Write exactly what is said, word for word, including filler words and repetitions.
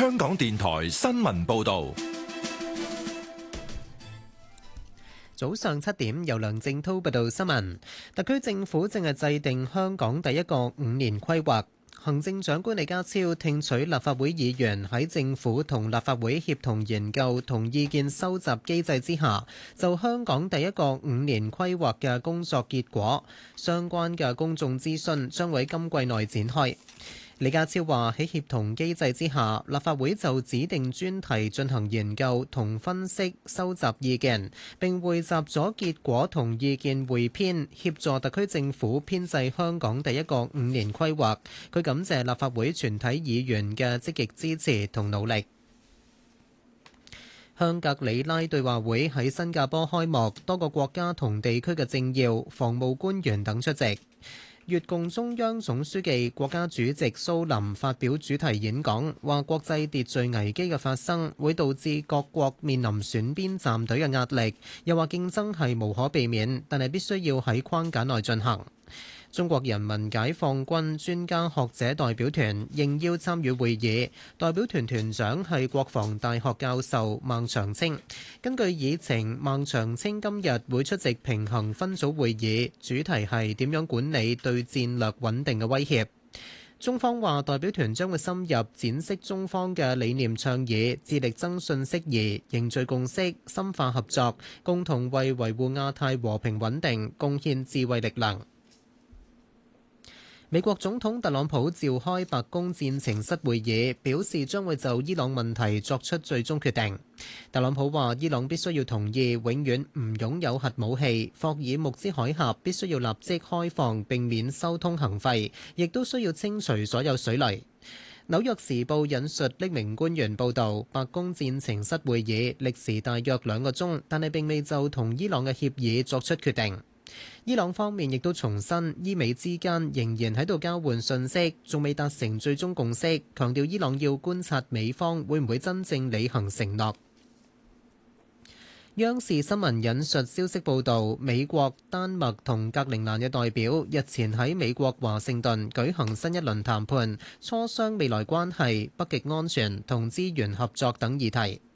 香港電台新聞報道。 早上七點，由梁正滔報道新聞。特區政府正係制定香港第一個五年規劃。行政長官李家超聽取立法會議員喺政府同立法會協同研究同意見收集機制之下，就香港第一個五年規劃嘅工作結果，相關嘅公眾諮詢將會今季內展開。李家超話喺協同機制之下，立法會就指定專題進行研究同分析，收集意見，並匯集咗結果同意見匯編，協助特區政府編製香港第一個五年規劃。佢感謝立法會全體議員嘅積極支持同努力。香格里拉對話會喺新加坡開幕，多個國家同地區嘅政要、防務官員等出席。越共中央總書記、國家主席蘇林發表主題演講，話國際秩序危機嘅發生會導致各國面臨選邊站隊嘅壓力，又話競爭係無可避免，但係必須要喺框架內進行。中國人民解放軍專家學者代表團應邀參與會議，代表團團長係國防大學教授孟長青。根據議程，孟長青今日會出席平衡分組會議，主題係點樣管理對戰略穩定嘅威脅。中方話代表團將會深入展示中方嘅理念倡議，致力增信釋疑，凝聚共識，深化合作，共同為維護亞太和平穩定貢獻智慧力量。美國總統特朗普召開白宮戰情室會議，表示將會就伊朗問題作出最終決定。特朗普話伊朗必須要同意永遠唔擁有核武器，霍爾木茲海峽必須要立即開放並免收通行費，亦都需要清除所有水雷。紐約時報引述匿名官員報導，白宮戰情室會議歷時大約兩個鐘，但係並未就同伊朗嘅協議作出決定。伊朗方面亦都重申，伊美之間仍然喺度交換信息，仲未達成最終共識，強調伊朗要觀察美方會唔會真正履行承諾。央視新聞引述消息報導，美國、丹麥同格陵蘭嘅代表日前喺美國華盛頓舉行新一輪談判，磋商未來關係、北極安全同資源合作等議題。